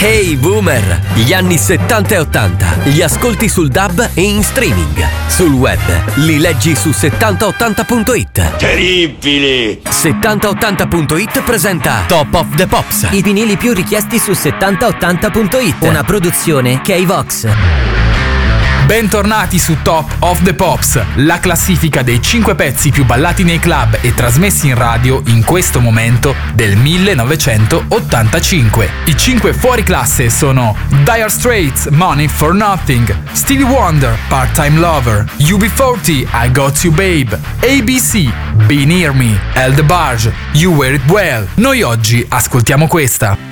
Hey Boomer! Gli anni 70 e 80 li ascolti sul DAB e in streaming. Sul web li leggi su 7080.it. Terribili! 7080.it presenta Top of the Pops. I vinili più richiesti su 7080.it. Una produzione K-Vox. Bentornati su Top of the Pops, la classifica dei 5 pezzi più ballati nei club e trasmessi in radio in questo momento del 1985. I 5 fuori classe sono Dire Straits, Money for Nothing, Stevie Wonder, Part-Time Lover, UB40, I Got You Babe, ABC, Be Near Me, El DeBarge, You Wear It Well. Noi oggi ascoltiamo questa.